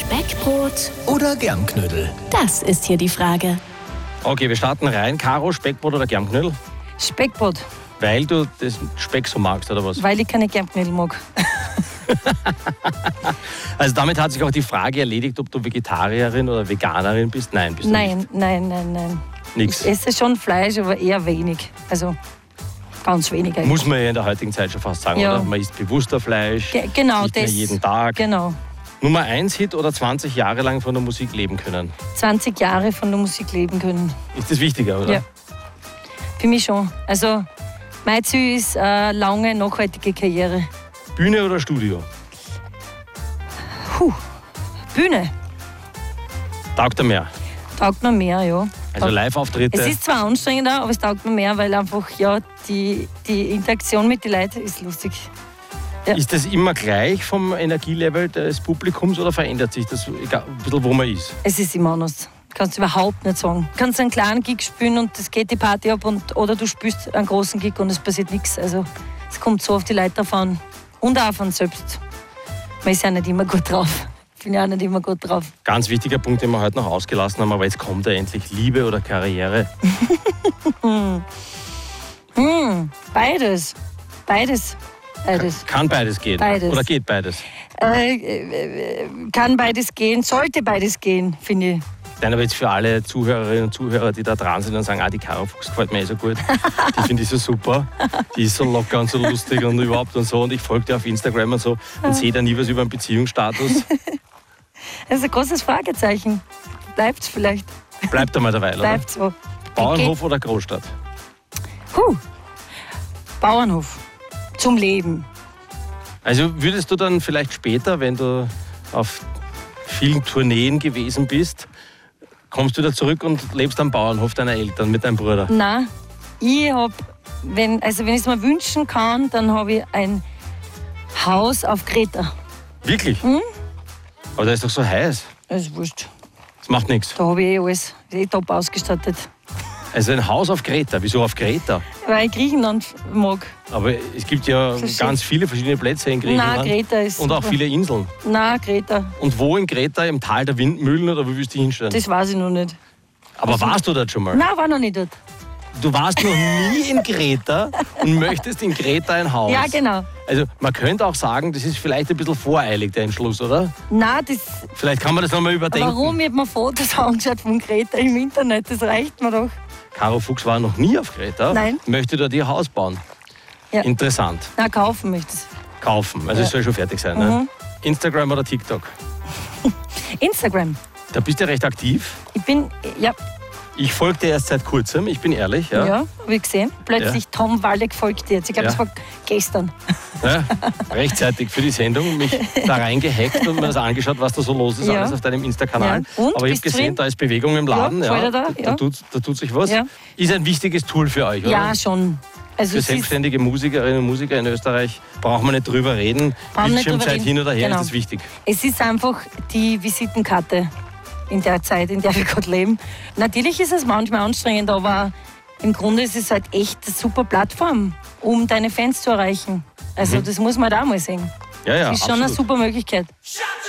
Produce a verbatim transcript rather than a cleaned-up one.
Speckbrot oder Germknödel? Das ist hier die Frage. Okay, wir starten rein. Caro, Speckbrot oder Germknödel? Speckbrot, Weil du den Speck so magst, oder was? weil ich keine Germknödel mag. Also damit hat sich auch die Frage erledigt, ob du Vegetarierin oder Veganerin bist. Nein, bist du Nein, nicht. nein, nein, nein. Nix. Ich esse schon Fleisch, aber eher wenig. Also ganz wenig eigentlich. Muss man ja in der heutigen Zeit schon fast sagen, Ja. oder? Man isst bewusster Fleisch, Ge- genau, nicht mehr das. jeden Tag. Genau. Nummer eins Hit oder zwanzig Jahre lang von der Musik leben können? zwanzig Jahre von der Musik leben können. Ist das wichtiger, oder? Ja. Für mich schon. Also mein Ziel ist eine lange, nachhaltige Karriere. Bühne oder Studio? Puh. Bühne. Taugt er mehr? Taugt mir mehr, ja. Also Taugt- Live-Auftritte? Es ist zwar anstrengender, aber es taugt mir mehr, weil einfach ja, die, die Interaktion mit den Leuten ist lustig. ja. Ist das immer gleich vom Energielevel des Publikums oder verändert sich das egal, ein bisschen, wo man ist? Es ist immer anders. Kannst du überhaupt nicht sagen. Du kannst einen kleinen Gig spielen und es geht die Party ab und, oder du spielst einen großen Gig und es passiert nichts. Also es kommt so auf die Leute drauf an. Und auch auf uns selbst. Man ist ja nicht immer gut drauf. Ich bin ja auch nicht immer gut drauf. Ganz wichtiger Punkt, den wir heute noch ausgelassen haben, aber jetzt kommt er endlich. Liebe oder Karriere? Hm, beides. Beides. Beides. Kann beides gehen? Beides. Oder geht beides? Äh, äh, kann beides gehen, sollte beides gehen, finde ich. Nein, aber jetzt für alle Zuhörerinnen und Zuhörer, die da dran sind und sagen, ah, die Caro Fuchs gefällt mir eh so gut. Die finde ich so super. Die ist so locker und so lustig und überhaupt und so. Und ich folge dir auf Instagram und so und sehe da nie was über einen Beziehungsstatus. Das ist ein großes Fragezeichen. Bleibt's vielleicht. Bleibt da mal dabei, oder? Bleibt so. Bauernhof oder Großstadt? Puh. Bauernhof. Zum Leben. Also würdest du dann vielleicht später, wenn du auf vielen Tourneen gewesen bist, kommst du da zurück und lebst am Bauernhof deiner Eltern mit deinem Bruder? Nein, ich habe, wenn, also wenn ich es mir wünschen kann, dann habe ich ein Haus auf Kreta. Wirklich? Hm? Aber da ist doch so heiß. Das ist wurscht. Das macht nichts. Da habe ich eh alles. Ist eh top ausgestattet. Also ein Haus auf Kreta. Wieso auf Kreta? Weil ich Griechenland mag. Aber es gibt ja Das ist ganz viele verschiedene Plätze in Griechenland. Nein, Kreta ist Und auch super. viele Inseln. Nein, Kreta. Und wo in Kreta? Im Tal der Windmühlen oder wo willst du hinstellen? Das weiß ich noch nicht. Aber warst du dort schon mal? Nein, war noch nicht dort. Du warst noch nie in Kreta und möchtest in Kreta ein Haus. Ja, genau. Also man könnte auch sagen, das ist vielleicht ein bisschen voreilig, der Entschluss, oder? Nein, das, Vielleicht kann man das nochmal überdenken. warum? Ich habe mir Fotos angeschaut von Kreta im Internet. Das reicht mir doch. Caro Fuchs war noch nie auf Kreta. Nein. Möchte dort ihr Haus bauen. Ja. Interessant. Nein, kaufen möchte ich. Kaufen. Also Ja. es soll schon fertig sein. Ne? Mhm. Instagram oder TikTok? Instagram. Da bist du recht aktiv. Ich bin, ja, Ich folge dir erst seit kurzem, ich bin ehrlich. Ja. ja, habe ich gesehen. Plötzlich Tom Waldeck folgt dir jetzt. Ich glaube, Ja. das war gestern. Ja, rechtzeitig für die Sendung mich da reingehackt und mir das angeschaut, was da so los ist, Ja. alles auf deinem Insta-Kanal. Ja. Und, Aber ich habe bist du gesehen, drin? da ist Bewegung im Laden. Ja, voll da, da, ja. tut, da tut sich was. Ja. Ist ein wichtiges Tool für euch, oder? Ja, schon. Also Für es ist, selbstständige Musikerinnen und Musiker in Österreich braucht man nicht drüber reden. Brauchen nicht drüber Bildschirmzeit reden. hin oder her Genau. ist das wichtig. es ist einfach die Visitenkarte in der Zeit, in der wir gerade leben. Natürlich ist es manchmal anstrengend, aber im Grunde ist es halt echt eine super Plattform, um deine Fans zu erreichen. Also Mhm. das muss man da mal sehen. Ja, ja, das ist schon eine absolut. super Möglichkeit. Shut